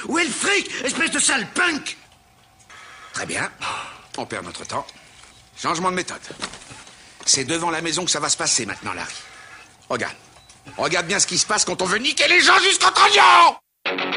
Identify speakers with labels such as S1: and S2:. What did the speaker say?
S1: Où est le fric, espèce de sale punk?
S2: Très bien. On perd notre temps. Changement de méthode. C'est devant la maison que ça va se passer maintenant, Larry. Regarde. Regarde bien ce qui se passe quand on veut niquer les gens jusqu'au trognon!